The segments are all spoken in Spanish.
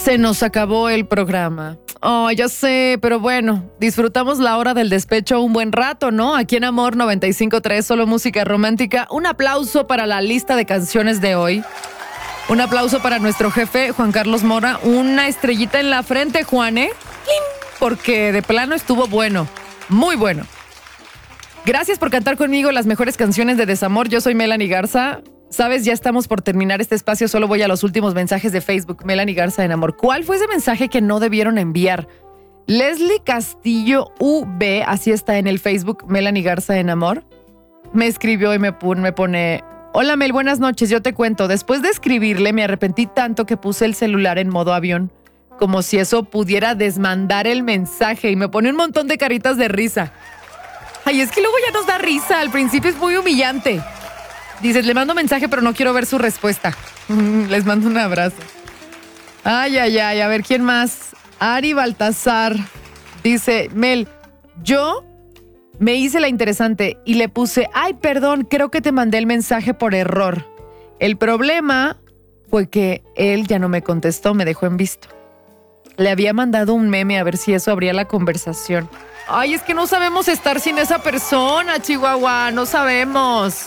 Se nos acabó el programa. Oh, ya sé, pero bueno, disfrutamos la hora del despecho un buen rato, ¿no? Aquí en Amor 95.3, solo música romántica. Un aplauso para la lista de canciones de hoy. Un aplauso para nuestro jefe, Juan Carlos Mora. Una estrellita en la frente, Juan, ¿eh? Porque de plano estuvo bueno, muy bueno. Gracias por cantar conmigo las mejores canciones de desamor. Yo soy Melanie Garza. Sabes, ya estamos por terminar este espacio. Solo voy a los últimos mensajes de Facebook. Melanie Garza en Amor. ¿Cuál fue ese mensaje que no debieron enviar? Leslie Castillo UB, así está en el Facebook, Melanie Garza en Amor. Me escribió y me pone: hola Mel, buenas noches, yo te cuento. Después de escribirle me arrepentí tanto que puse el celular en modo avión. Como si eso pudiera desmandar el mensaje. Y me pone un montón de caritas de risa. Ay, es que luego ya nos da risa. Al principio es muy humillante. Dices, le mando mensaje, pero no quiero ver su respuesta. Les mando un abrazo. Ay, a ver, ¿quién más? Ari Baltasar dice, Mel, yo me hice la interesante y le puse, ay, perdón, creo que te mandé el mensaje por error. El problema fue que él ya no me contestó, me dejó en visto. Le había mandado un meme a ver si eso abría la conversación. Ay, es que no sabemos estar sin esa persona, Chihuahua, no sabemos.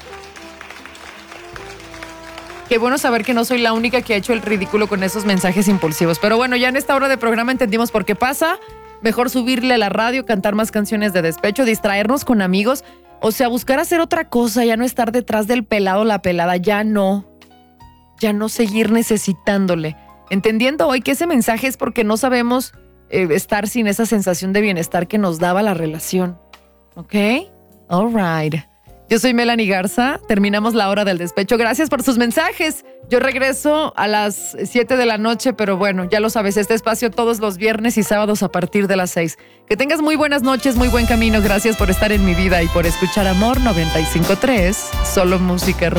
Qué bueno saber que no soy la única que ha hecho el ridículo con esos mensajes impulsivos. Pero bueno, ya en esta hora de programa entendimos por qué pasa. Mejor subirle a la radio, cantar más canciones de despecho, distraernos con amigos. O sea, buscar hacer otra cosa, ya no estar detrás del pelado o la pelada, ya no. Ya no seguir necesitándole. Entendiendo hoy que ese mensaje es porque no sabemos estar sin esa sensación de bienestar que nos daba la relación. ¿Ok? All right. Yo soy Melanie Garza, terminamos la hora del despecho. Gracias por sus mensajes. Yo regreso a las 7 de la noche, pero bueno, ya lo sabes, este espacio todos los viernes y sábados a partir de las 6. Que tengas muy buenas noches, muy buen camino. Gracias por estar en mi vida y por escuchar Amor 95.3, solo música romántica.